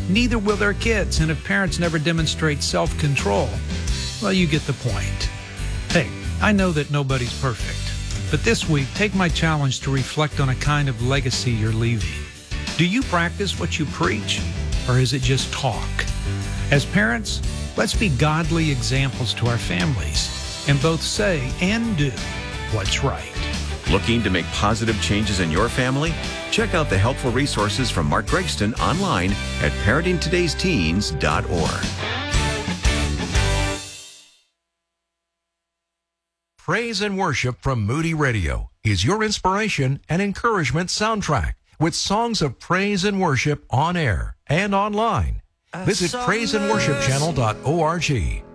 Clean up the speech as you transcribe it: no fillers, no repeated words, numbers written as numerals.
Neither will their kids, and if parents never demonstrate self-control, well, you get the point. Hey, I know that nobody's perfect, but this week, take my challenge to reflect on a kind of legacy you're leaving. Do you practice what you preach, or is it just talk? As parents, let's be godly examples to our families and both say and do what's right. Looking to make positive changes in your family? Check out the helpful resources from Mark Gregston online at parentingtodaysteens.org. Praise and Worship from Moody Radio is your inspiration and encouragement soundtrack with songs of praise and worship on air and online. Visit praiseandworshipchannel.org.